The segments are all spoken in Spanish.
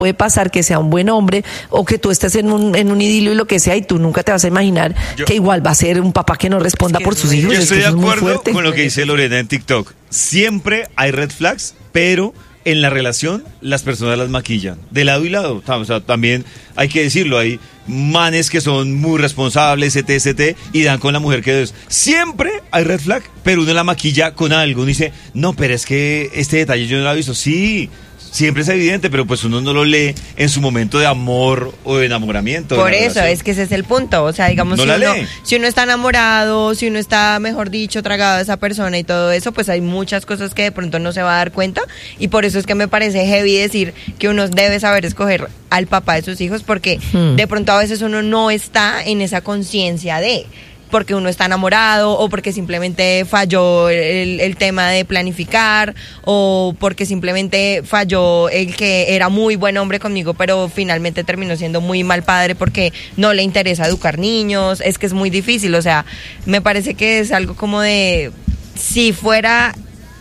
puede pasar que sea un buen hombre o que tú estés en un idilio y lo que sea y tú nunca te vas a imaginar que igual va a ser un papá que no responda por sus hijos. Yo estoy de acuerdo con lo que que dice Lorena en TikTok. Siempre hay red flags, pero en la relación las personas las maquillan de lado y lado. O sea, también hay que decirlo, hay manes que son muy responsables, etc, y dan con la mujer que es. Siempre hay red flag, pero uno la maquilla con algo. Uno dice, no, pero es que este detalle yo no lo he visto. Sí, siempre es evidente, pero pues uno no lo lee en su momento de amor o de enamoramiento. Por eso, es que ese es el punto. O sea, digamos, no si uno está enamorado, si uno está, mejor dicho, tragado de esa persona y todo eso, pues hay muchas cosas que de pronto no se va a dar cuenta. Y por eso es que me parece heavy decir que uno debe saber escoger al papá de sus hijos, porque de pronto a veces uno no está en esa conciencia porque uno está enamorado o porque simplemente falló el tema de planificar o porque simplemente falló el que era muy buen hombre conmigo pero finalmente terminó siendo muy mal padre porque no le interesa educar niños. Es que es muy difícil, o sea, me parece que es algo como de, si fuera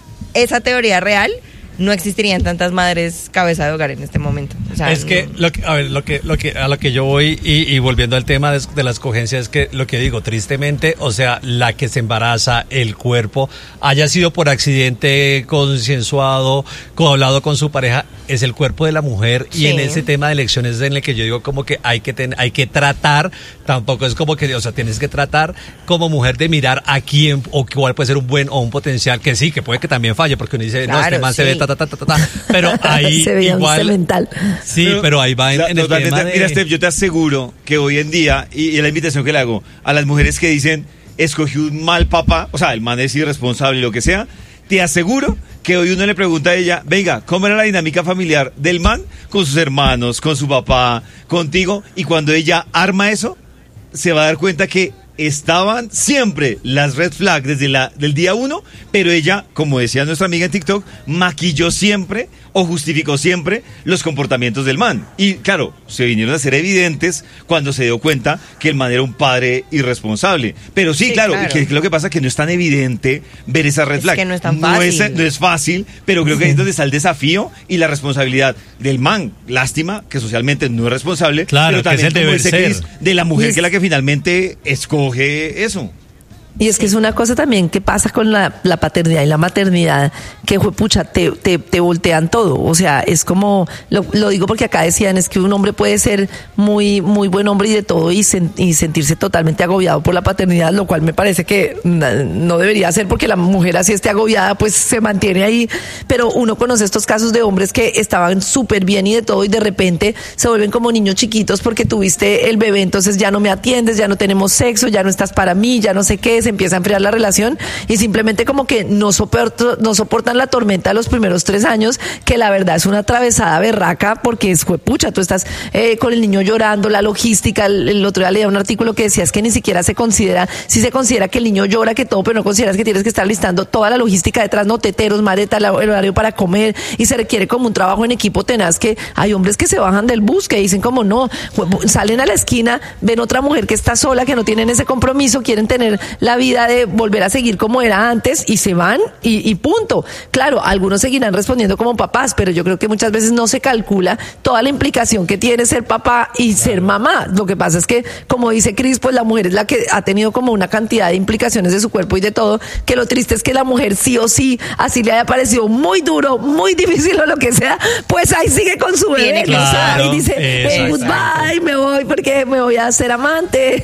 esa teoría real, no existirían tantas madres cabeza de hogar en este momento. O sea, es que, a lo que yo voy y volviendo al tema de la escogencia, es que lo que digo, tristemente, o sea, la que se embaraza, el cuerpo, haya sido por accidente consensuado, hablado con su pareja, es el cuerpo de la mujer. Sí. Y en ese tema de elecciones en el que yo digo como que hay que tratar, tampoco es como que, o sea, tienes que tratar como mujer de mirar a quién o cuál puede ser un buen o un potencial, que sí, que puede que también falle, porque uno dice, claro, no, este man sí. se ve pero ahí se veía igual un cemental. sí, pero ahí va en el tema de... Mira, Steph, yo te aseguro que hoy en día, y la invitación que le hago a las mujeres que dicen, escogí un mal papá, o sea, el man es irresponsable y lo que sea, te aseguro que hoy uno le pregunta a ella, venga, ¿cómo era la dinámica familiar del man con sus hermanos, con su papá, contigo? Y cuando ella arma eso, se va a dar cuenta que estaban siempre las red flags desde del día 1, pero ella, como decía nuestra amiga en TikTok, maquilló siempre o justificó siempre los comportamientos del man. Y claro, se vinieron a ser evidentes cuando se dio cuenta que el man era un padre irresponsable. Pero sí, claro. Que lo que pasa es que no es tan evidente ver esa red flag. Es que no es tan fácil. No es fácil, pero creo que ahí es donde está el desafío y la responsabilidad del man. Lástima que socialmente no es responsable, claro, pero también, como dice Cris, de la mujer que es la que finalmente escoge eso. Y es que es una cosa también que pasa con la paternidad y la maternidad, que pucha, te voltean todo. O sea, es como, lo digo porque acá decían, es que un hombre puede ser muy, muy buen hombre y de todo y sentirse totalmente agobiado por la paternidad, lo cual me parece que no debería ser, porque la mujer así esté agobiada, pues se mantiene ahí. Pero uno conoce estos casos de hombres que estaban súper bien y de todo y de repente se vuelven como niños chiquitos porque tuviste el bebé, entonces ya no me atiendes, ya no tenemos sexo, ya no estás para mí, ya no sé qué, se empieza a enfriar la relación y simplemente como que no soportan la tormenta de los primeros 3 años, que la verdad es una atravesada berraca, porque es pucha, tú estás con el niño llorando, la logística, el otro día leía un artículo que decía es que ni siquiera se considera que el niño llora, que todo, pero no consideras que tienes que estar listando toda la logística detrás, no teteros, maleta, el horario para comer, y se requiere como un trabajo en equipo tenaz, que hay hombres que se bajan del bus, que dicen como no, salen a la esquina, ven otra mujer que está sola, que no tienen ese compromiso, quieren tener la vida de volver a seguir como era antes y se van y punto. Claro, algunos seguirán respondiendo como papás, pero yo creo que muchas veces no se calcula toda la implicación que tiene ser papá y ser mamá. Lo que pasa es que, como dice Cris, pues la mujer es la que ha tenido como una cantidad de implicaciones de su cuerpo y de todo, que lo triste es que la mujer sí o sí, así le haya parecido muy duro, muy difícil o lo que sea, pues ahí sigue con su bebé, claro, y dice, goodbye, me voy porque me voy a ser amante.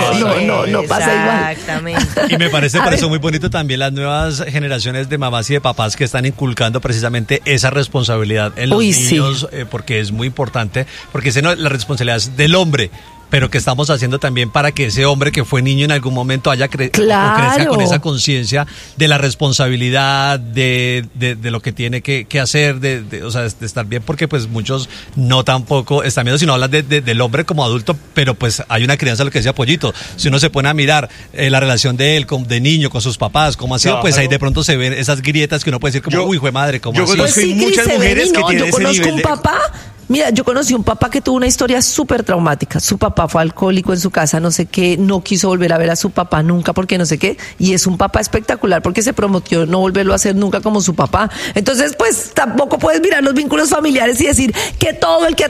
No pasa igual. Exactamente. Y me parece por eso muy bonito también las nuevas generaciones de mamás y de papás que están inculcando precisamente esa responsabilidad en los niños, porque es muy importante, porque la responsabilidad es del hombre, pero que estamos haciendo también para que ese hombre que fue niño en algún momento crezca con esa conciencia de la responsabilidad, de lo que tiene que hacer, o sea, de estar bien, porque pues muchos no tampoco están viendo, sino hablan del hombre como adulto, pero pues hay una crianza, lo que decía Pollito, si uno se pone a mirar la relación de él de niño con sus papás, cómo ha sido, pues ahí de pronto se ven esas grietas que uno puede decir como, uy, jue madre, ¿cómo yo así? conozco Pues sí, muchas Cris, mujeres que no, tienen yo ese conozco nivel un papá Mira, yo conocí un papá que tuvo una historia súper traumática. Su papá fue alcohólico en su casa, no sé qué, no quiso volver a ver a su papá nunca porque no sé qué, y es un papá espectacular porque se prometió no volverlo a hacer nunca como su papá. Entonces, pues tampoco puedes mirar los vínculos familiares y decir que todo el que